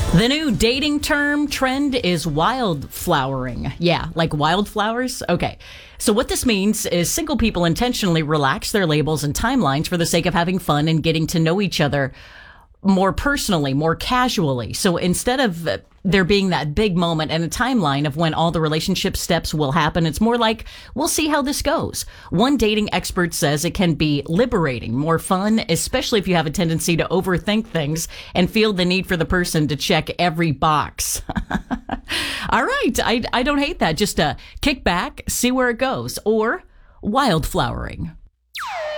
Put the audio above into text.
The new dating term trend is wildflowering. Yeah, like wildflowers? Okay. So what this means is single people intentionally relax their labels and timelines for the sake of having fun and getting to know each other more personally, more casually. So instead of there being that big moment and a timeline of when all the relationship steps will happen, it's more like, we'll see how this goes. One dating expert says it can be liberating, more fun, especially if you have a tendency to overthink things and feel the need for the person to check every box. All right. I don't hate that. Just kick back, see where it goes, or wildflowering.